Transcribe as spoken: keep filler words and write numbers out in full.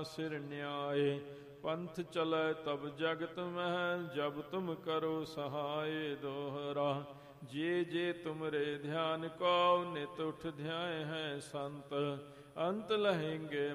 सिर न्याय। पंथ चलै तब जगत महल, जब तुम करो सहाय दोहरा। जे जे तुमरे ध्यान को, नित उठ ध्याय है संत। अंत लहेंगे